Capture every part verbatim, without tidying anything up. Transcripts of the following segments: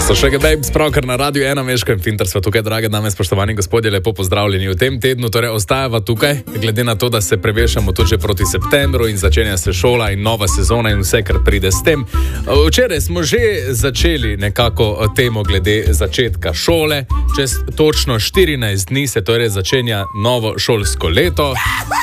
So še ga Babes, pravkar na Radiu ena, Meško in Finter sva tukaj, drage dame, spoštovani gospodje, lepo pozdravljeni v tem tednu, torej ostajava tukaj, glede na to, da se prevešamo tudi proti septembru in začenja se šola in nova sezona in vse, kar pride s tem. Včeraj smo že začeli nekako temo glede začetka šole, čez točno štirinajst dni se torej začenja novo šolsko leto.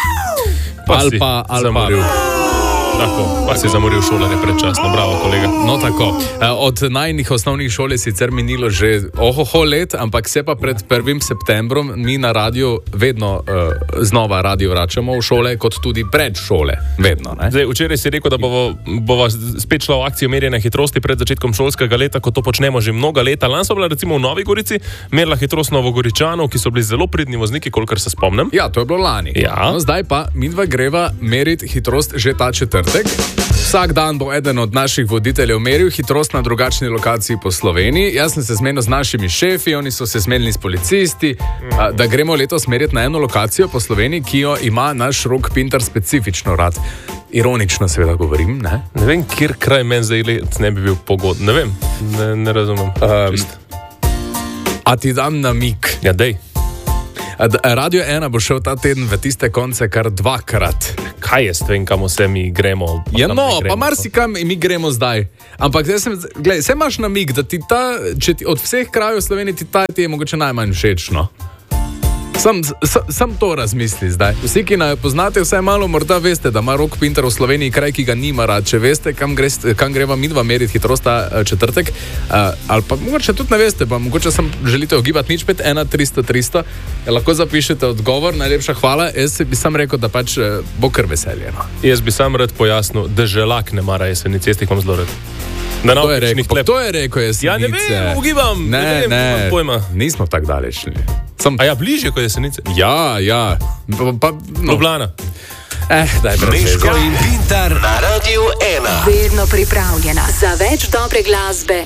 Ali pa, ali pa... Tako, pa si zamoril šolanje predčasno, bravo kolega. No tako, od najnih osnovnih šol je sicer minilo že ohoho let, ampak se pa pred prvim septembrom mi na radiju vedno uh, znova radio vračamo v šole, kot tudi pred šole, vedno. Ne? Zdaj, včeraj si rekel, da bova, bova spet šla v akcijo merjenja hitrosti pred začetkom šolskega leta, ko to počnemo že mnoga leta. Lani so bila recimo v Novi Gorici, merila hitrost Novogoričanov, ki so bili zelo pridni vozniki, kolikor se spomnim. Ja, to je bilo lani. Ja. No, zdaj pa midva greva meriti hitrost že ta četrtek. Vsak dan bo eden od naših voditeljev meril hitrost na drugačni lokaciji po Sloveniji. Jaz sem se zmenil z našimi šefi, oni so se zmenili s policisti, mm. da gremo letos meriti na eno lokacijo po Sloveniji, ki jo ima naš Rok Pintar specifično rad. Ironično seveda govorim, ne? Ne vem, kjer kraj meni zdaj let ne bi bil pogod. Ne vem, ne, ne razumem. Um, a ti dam namig? Ja, dej. Radio ena bo šel ta teden v tiste konce kar dvakrat. Kaj je s tem, kam vse mi gremo? Ja, no, gremo, pa marsikam mi gremo zdaj. Ampak zdaj sem, gledaj, se imaš namig, da ti ta, če ti od vseh krajev v Sloveniji ti ta ti je mogoče najmanj všečno. Sam, sam, sam to razmisli zdaj. Vsi, ki naj poznate vsaj malo, morda veste, da ima Rok Pintar v Sloveniji kraj, ki ga nima rad. Če veste, kam, gre, kam greva midva meriti hitrost ta četrtek, uh, ali pa mogoče tudi ne veste, pa mogoče sem želite ogibati nič pet ena tristo tristo, lahko zapišete odgovor, najlepša hvala. Jaz bi sam rekel, da pač uh, bo kar veselje. No. Jaz bi sam rad pojasnil, da želak ne mara jeseni cestih, vam zelo rad. To je rekel, to je rekel jesenice. Ja, ne vem, ugibam, ne, ne vem, ne, nimam pojma. Nismo tako daleč. Sam... A ja, bližje kot jesenice? Ja, ja. Pa, pa, no. Ljubljana. Eh, daj, Meško in Pintar na Radiu ena. Vedno pripravljena za več dobre glasbe